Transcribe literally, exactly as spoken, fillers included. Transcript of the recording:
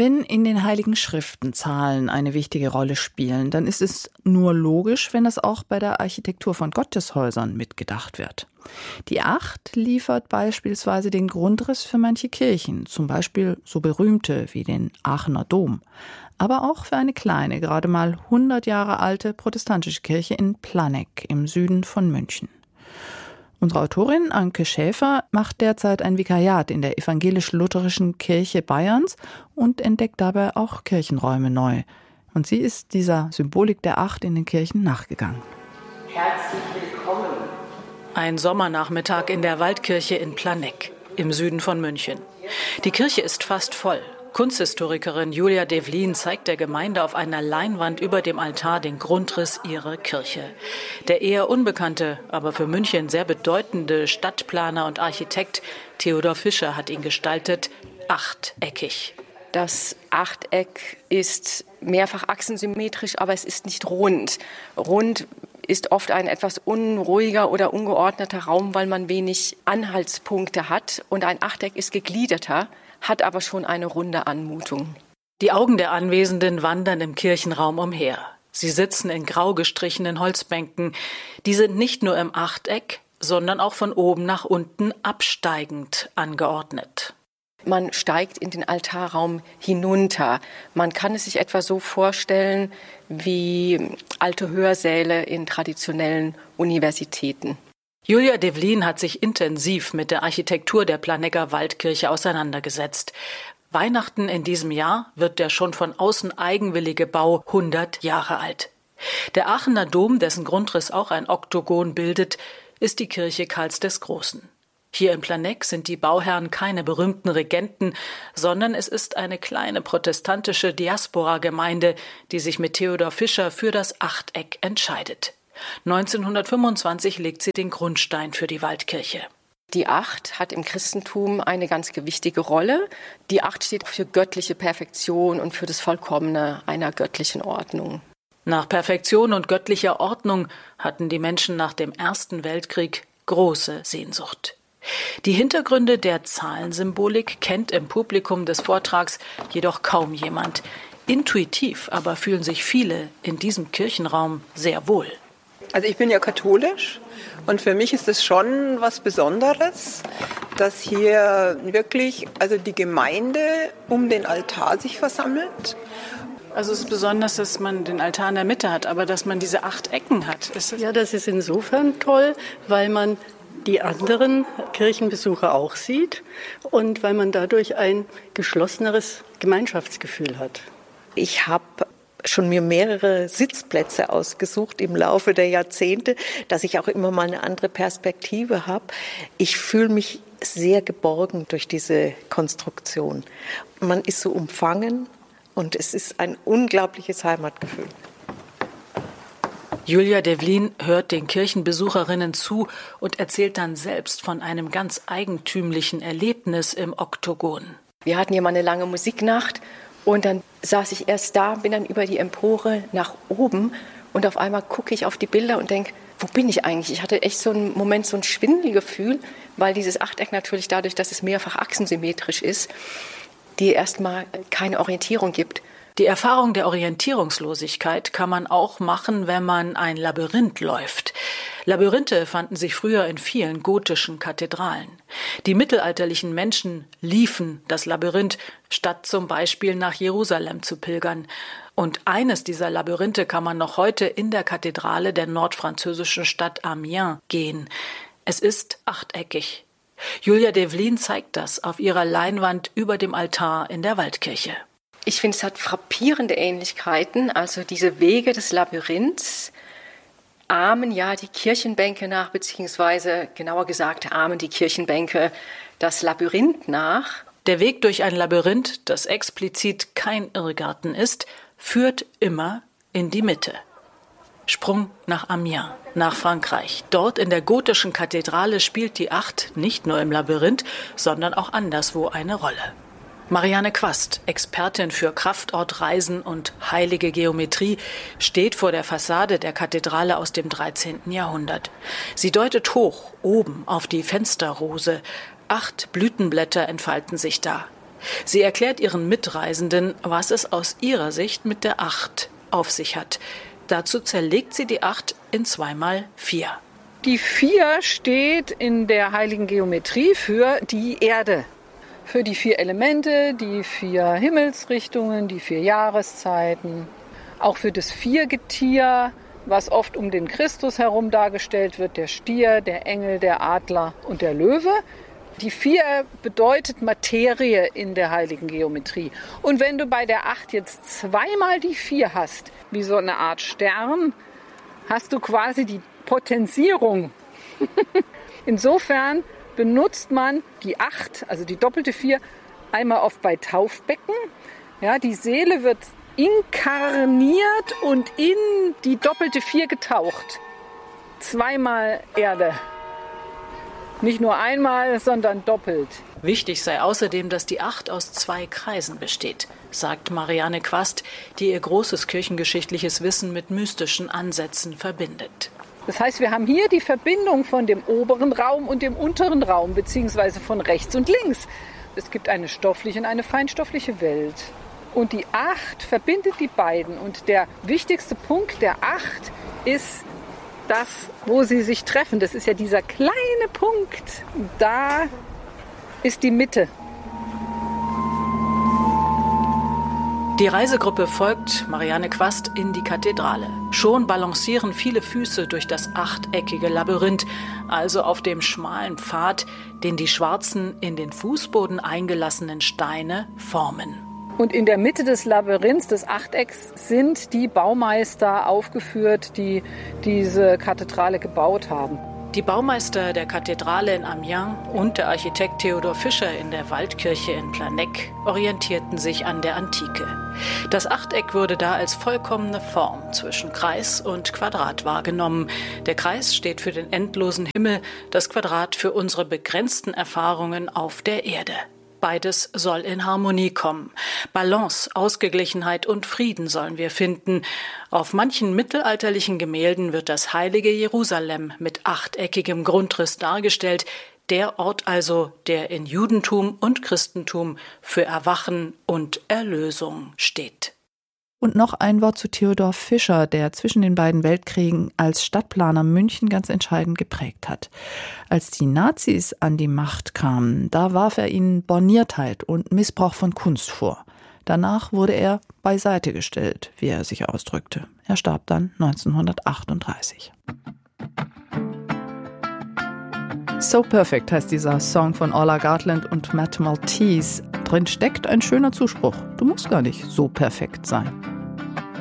Wenn in den Heiligen Schriften Zahlen eine wichtige Rolle spielen, dann ist es nur logisch, wenn das auch bei der Architektur von Gotteshäusern mitgedacht wird. Die Acht liefert beispielsweise den Grundriss für manche Kirchen, zum Beispiel so berühmte wie den Aachener Dom, aber auch für eine kleine, gerade mal hundert Jahre alte protestantische Kirche in Planegg im Süden von München. Unsere Autorin Anke Schäfer macht derzeit ein Vikariat in der evangelisch-lutherischen Kirche Bayerns und entdeckt dabei auch Kirchenräume neu. Und sie ist dieser Symbolik der Acht in den Kirchen nachgegangen. Herzlich willkommen. Ein Sommernachmittag in der Waldkirche in Planegg im Süden von München. Die Kirche ist fast voll. Kunsthistorikerin Julia Devlin zeigt der Gemeinde auf einer Leinwand über dem Altar den Grundriss ihrer Kirche. Der eher unbekannte, aber für München sehr bedeutende Stadtplaner und Architekt Theodor Fischer hat ihn gestaltet, achteckig. Das Achteck ist mehrfach achsensymmetrisch, aber es ist nicht rund. Rund ist oft ein etwas unruhiger oder ungeordneter Raum, weil man wenig Anhaltspunkte hat. Und ein Achteck ist gegliederter, hat aber schon eine runde Anmutung. Die Augen der Anwesenden wandern im Kirchenraum umher. Sie sitzen in grau gestrichenen Holzbänken. Die sind nicht nur im Achteck, sondern auch von oben nach unten absteigend angeordnet. Man steigt in den Altarraum hinunter. Man kann es sich etwa so vorstellen wie alte Hörsäle in traditionellen Universitäten. Julia Devlin hat sich intensiv mit der Architektur der Planegger Waldkirche auseinandergesetzt. Weihnachten in diesem Jahr wird der schon von außen eigenwillige Bau hundert Jahre alt. Der Aachener Dom, dessen Grundriss auch ein Oktogon bildet, ist die Kirche Karls des Großen. Hier in Planegg sind die Bauherren keine berühmten Regenten, sondern es ist eine kleine protestantische Diaspora-Gemeinde, die sich mit Theodor Fischer für das Achteck entscheidet. neunzehnhundertfünfundzwanzig legt sie den Grundstein für die Waldkirche. Die Acht hat im Christentum eine ganz gewichtige Rolle. Die Acht steht für göttliche Perfektion und für das Vollkommene einer göttlichen Ordnung. Nach Perfektion und göttlicher Ordnung hatten die Menschen nach dem Ersten Weltkrieg große Sehnsucht. Die Hintergründe der Zahlensymbolik kennt im Publikum des Vortrags jedoch kaum jemand. Intuitiv aber fühlen sich viele in diesem Kirchenraum sehr wohl. Also ich bin ja katholisch und für mich ist es schon was Besonderes, dass hier wirklich also die Gemeinde um den Altar sich versammelt. Also es ist besonders, dass man den Altar in der Mitte hat, aber dass man diese acht Ecken hat. Ist das ja, das ist insofern toll, weil man die anderen Kirchenbesucher auch sieht und weil man dadurch ein geschlosseneres Gemeinschaftsgefühl hat. Ich habe schon mir mehrere Sitzplätze ausgesucht im Laufe der Jahrzehnte, dass ich auch immer mal eine andere Perspektive habe. Ich fühle mich sehr geborgen durch diese Konstruktion. Man ist so umfangen und es ist ein unglaubliches Heimatgefühl. Julia Devlin hört den Kirchenbesucherinnen zu und erzählt dann selbst von einem ganz eigentümlichen Erlebnis im Oktogon. Wir hatten hier mal eine lange Musiknacht und dann saß ich erst da, bin dann über die Empore nach oben und auf einmal gucke ich auf die Bilder und denke, wo bin ich eigentlich? Ich hatte echt so einen Moment, so ein Schwindelgefühl, weil dieses Achteck natürlich dadurch, dass es mehrfach achsensymmetrisch ist, dir erstmal keine Orientierung gibt. Die Erfahrung der Orientierungslosigkeit kann man auch machen, wenn man ein Labyrinth läuft. Labyrinthe fanden sich früher in vielen gotischen Kathedralen. Die mittelalterlichen Menschen liefen das Labyrinth, statt zum Beispiel nach Jerusalem zu pilgern. Und eines dieser Labyrinthe kann man noch heute in der Kathedrale der nordfranzösischen Stadt Amiens gehen. Es ist achteckig. Julia Devlin zeigt das auf ihrer Leinwand über dem Altar in der Waldkirche. Ich finde, es hat frappierende Ähnlichkeiten. Also diese Wege des Labyrinths ahmen ja die Kirchenbänke nach, beziehungsweise genauer gesagt ahmen die Kirchenbänke das Labyrinth nach. Der Weg durch ein Labyrinth, das explizit kein Irrgarten ist, führt immer in die Mitte. Sprung nach Amiens, nach Frankreich. Dort in der gotischen Kathedrale spielt die Acht nicht nur im Labyrinth, sondern auch anderswo eine Rolle. Marianne Quast, Expertin für Kraftortreisen und heilige Geometrie, steht vor der Fassade der Kathedrale aus dem dreizehnten Jahrhundert. Sie deutet hoch, oben, auf die Fensterrose. Acht Blütenblätter entfalten sich da. Sie erklärt ihren Mitreisenden, was es aus ihrer Sicht mit der Acht auf sich hat. Dazu zerlegt sie die Acht in zweimal vier. Die vier steht in der heiligen Geometrie für die Erde. Für die vier Elemente, die vier Himmelsrichtungen, die vier Jahreszeiten. Auch für das Viergetier, was oft um den Christus herum dargestellt wird, der Stier, der Engel, der Adler und der Löwe. Die vier bedeutet Materie in der heiligen Geometrie. Und wenn du bei der acht jetzt zweimal die vier hast, wie so eine Art Stern, hast du quasi die Potenzierung. Insofern benutzt man die acht, also die doppelte vier, einmal oft bei Taufbecken. Ja, die Seele wird inkarniert und in die doppelte vier getaucht. Zweimal Erde. Nicht nur einmal, sondern doppelt. Wichtig sei außerdem, dass die Acht aus zwei Kreisen besteht, sagt Marianne Quast, die ihr großes kirchengeschichtliches Wissen mit mystischen Ansätzen verbindet. Das heißt, wir haben hier die Verbindung von dem oberen Raum und dem unteren Raum, beziehungsweise von rechts und links. Es gibt eine stoffliche und eine feinstoffliche Welt. Und die Acht verbindet die beiden. Und der wichtigste Punkt der Acht ist das, wo sie sich treffen. Das ist ja dieser kleine Punkt. Da ist die Mitte. Die Reisegruppe folgt Marianne Quast in die Kathedrale. Schon balancieren viele Füße durch das achteckige Labyrinth, also auf dem schmalen Pfad, den die schwarzen, in den Fußboden eingelassenen Steine formen. Und in der Mitte des Labyrinths, des Achtecks, sind die Baumeister aufgeführt, die diese Kathedrale gebaut haben. Die Baumeister der Kathedrale in Amiens und der Architekt Theodor Fischer in der Waldkirche in Planegg orientierten sich an der Antike. Das Achteck wurde da als vollkommene Form zwischen Kreis und Quadrat wahrgenommen. Der Kreis steht für den endlosen Himmel, das Quadrat für unsere begrenzten Erfahrungen auf der Erde. Beides soll in Harmonie kommen. Balance, Ausgeglichenheit und Frieden sollen wir finden. Auf manchen mittelalterlichen Gemälden wird das heilige Jerusalem mit achteckigem Grundriss dargestellt. Der Ort also, der in Judentum und Christentum für Erwachen und Erlösung steht. Und noch ein Wort zu Theodor Fischer, der zwischen den beiden Weltkriegen als Stadtplaner München ganz entscheidend geprägt hat. Als die Nazis an die Macht kamen, da warf er ihnen Borniertheit und Missbrauch von Kunst vor. Danach wurde er beiseite gestellt, wie er sich ausdrückte. Er starb dann neunzehnhundertachtunddreißig. So Perfect heißt dieser Song von Orla Gartland und Matt Maltese. Drin steckt ein schöner Zuspruch. Du musst gar nicht so perfekt sein.